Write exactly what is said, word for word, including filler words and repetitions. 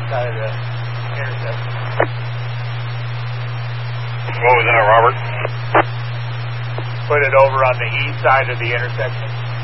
west side of the intersection. What was that, Robert? Put it over on the east side of the intersection.